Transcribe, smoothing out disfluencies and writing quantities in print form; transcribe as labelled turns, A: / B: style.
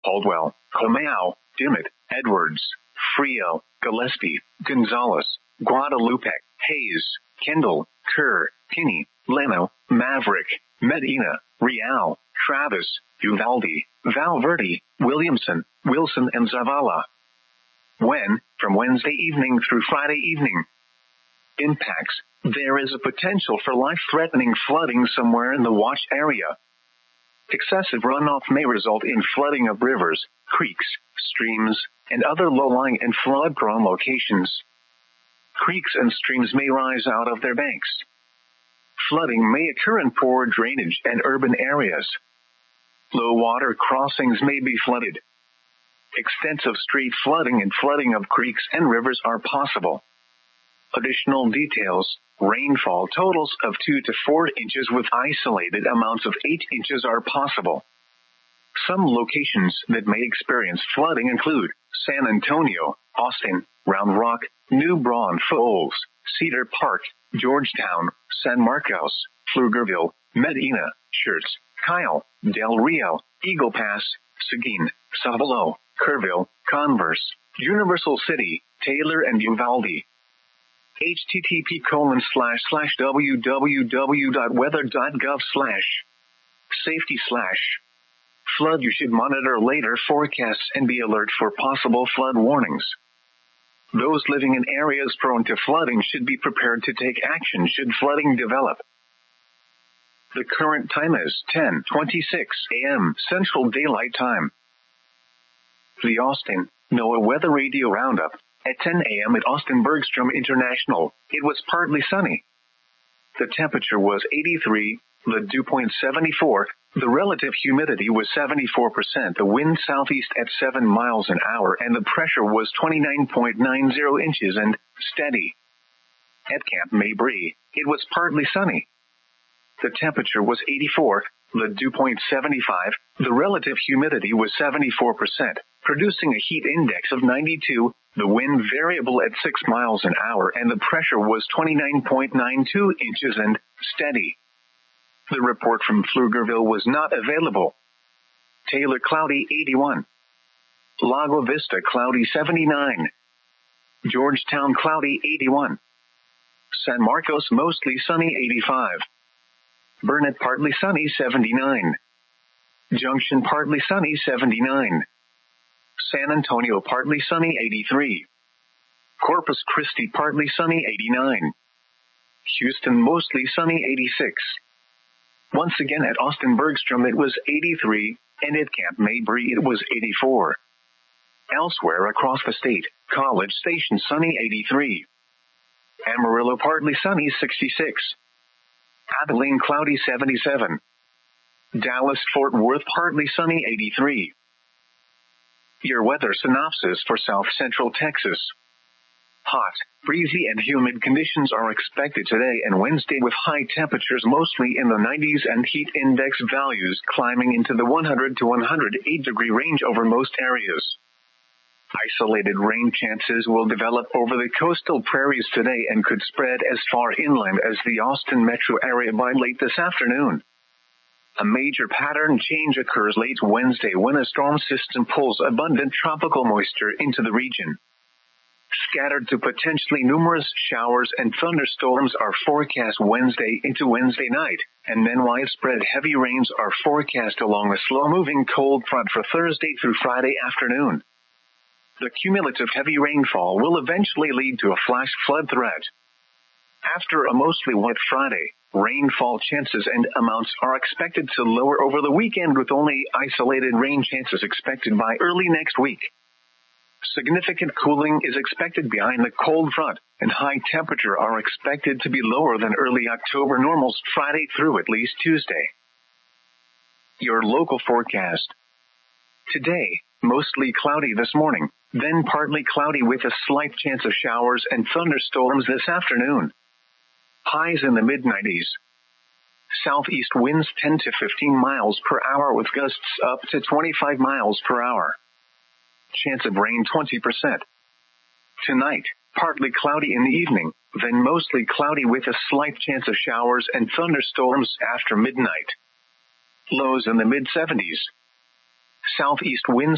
A: Caldwell, Comau, Dimmitt, Edwards, Frio, Gillespie, Gonzales, Guadalupe, Hayes, Kendall, Kerr, Kinney, Leno, Maverick, Medina, Real, Travis, Uvalde, Valverde, Williamson, Wilson and Zavala. When, from Wednesday evening through Friday evening. Impacts: there is a potential for life-threatening flooding somewhere in the watch area. Excessive runoff may result in flooding of rivers, creeks, streams, and other low-lying and flood-prone locations. Creeks and streams may rise out of their banks. Flooding may occur in poor drainage and urban areas. Low-water crossings may be flooded. Extensive street flooding and flooding of creeks and rivers are possible. Additional details: rainfall totals of 2 to 4 inches with isolated amounts of 8 inches are possible. Some locations that may experience flooding include San Antonio, Austin, Round Rock, New Braunfels, Cedar Park, Georgetown, San Marcos, Pflugerville, Medina, Schertz, Kyle, Del Rio, Eagle Pass, Seguin, Savalo, Kerrville, Converse, Universal City, Taylor and Uvalde. http://www.weather.gov/safety/flood. You should monitor later forecasts and be alert for possible flood warnings. Those living in areas prone to flooding should be prepared to take action should flooding develop. The current time is 10:26 a.m. Central Daylight Time. The Austin NOAA Weather Radio Roundup. At 10 a.m. at Austin Bergstrom International, it was partly sunny. The temperature was 83, the dew point 74, the relative humidity was 74%, the wind southeast at 7 miles an hour, and the pressure was 29.90 inches and steady. At Camp Mabry, it was partly sunny. The temperature was 84, the dew point 75, the relative humidity was 74%, producing a heat index of 92, the wind variable at 6 miles an hour, and the pressure was 29.92 inches and steady. The report from Pflugerville was not available. Taylor cloudy 81. Lago Vista cloudy 79. Georgetown cloudy 81. San Marcos mostly sunny 85. Burnett partly sunny 79. Junction partly sunny 79. San Antonio partly sunny 83. Corpus Christi partly sunny 89. Houston mostly sunny 86. Once again at Austin Bergstrom it was 83, and at Camp Mabry it was 84. Elsewhere across the state, College Station sunny 83. Amarillo partly sunny 66. Abilene cloudy 77. Dallas Fort Worth partly sunny 83. Your weather synopsis for South Central Texas. Hot, breezy and humid conditions are expected today and Wednesday with high temperatures mostly in the 90s and heat index values climbing into the 100 to 108 degree range over most areas. Isolated rain chances will develop over the coastal prairies today and could spread as far inland as the Austin metro area by late this afternoon. A major pattern change occurs late Wednesday when a storm system pulls abundant tropical moisture into the region. Scattered to potentially numerous showers and thunderstorms are forecast Wednesday into Wednesday night, and then widespread heavy rains are forecast along a slow-moving cold front for Thursday through Friday afternoon. The cumulative heavy rainfall will eventually lead to a flash flood threat. After a mostly wet Friday, rainfall chances and amounts are expected to lower over the weekend with only isolated rain chances expected by early next week. Significant cooling is expected behind the cold front, and high temperature are expected to be lower than early October normals Friday through at least Tuesday. Your local forecast. Today, mostly cloudy this morning, then partly cloudy with a slight chance of showers and thunderstorms this afternoon. Highs in the mid-90s. Southeast winds 10 to 15 miles per hour with gusts up to 25 miles per hour. Chance of rain 20%. Tonight, partly cloudy in the evening, then mostly cloudy with a slight chance of showers and thunderstorms after midnight. Lows in the mid-70s. Southeast winds